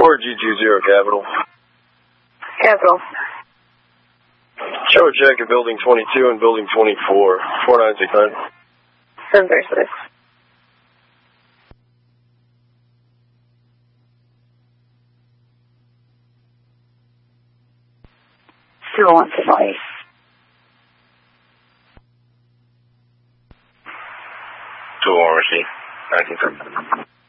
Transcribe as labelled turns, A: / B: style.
A: 4G20 Capital.
B: Capital.
A: Show a check at Building 22 and Building 24. 4969.
B: 736. Still on device.
A: To warranty. 19.